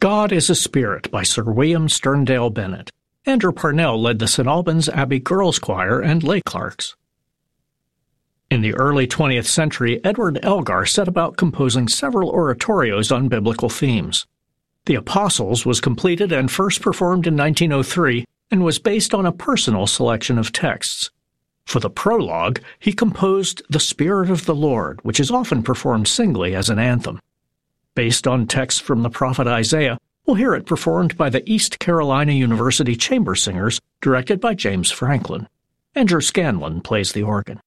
God is a Spirit by Sir William Sterndale Bennett. Andrew Parnell led the St. Albans Abbey Girls Choir and lay clerks. In the early 20th century, Edward Elgar set about composing several oratorios on biblical themes. The Apostles was completed and first performed in 1903 and was based on a personal selection of texts. For the prologue, he composed The Spirit of the Lord, which is often performed singly as an anthem. Based on texts from the prophet Isaiah, we'll hear it performed by the East Carolina University Chamber Singers, directed by James Franklin. Andrew Scanlon plays the organ.